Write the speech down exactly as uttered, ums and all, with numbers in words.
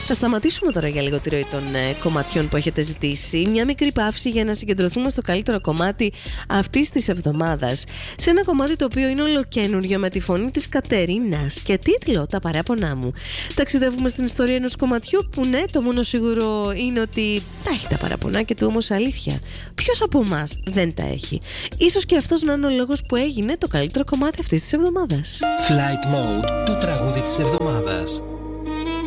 Θα σταματήσουμε τώρα για λίγο τη ροή των ε, κομματιών που έχετε ζητήσει. Μια μικρή παύση για να συγκεντρωθούμε στο καλύτερο κομμάτι αυτής της εβδομάδας. Σε ένα κομμάτι το οποίο είναι ολοκένουργιο, με τη φωνή της Κατερίνας και τίτλο «Τα παράπονά μου». Ταξιδεύουμε στην ιστορία ενός κομματιού που, ναι, το μόνο σίγουρο είναι ότι τα έχει τα παραπονάκια του, όμως αλήθεια, ποιος από εμάς δεν τα έχει? Ίσως και αυτός να είναι ο λόγος που έγινε το καλύτερο κομμάτι αυτής της εβδομάδας. Flight Mode, το τραγούδι της εβδομάδας.